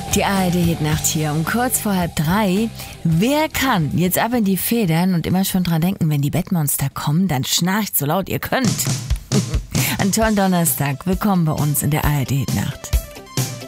Die ARD-Hitnacht hier um kurz vor 2:30. Wer kann jetzt ab in die Federn und immer schon dran denken, wenn die Bettmonster kommen, dann schnarcht so laut ihr könnt. An tollen Donnerstag. Willkommen bei uns in der ARD-Hitnacht.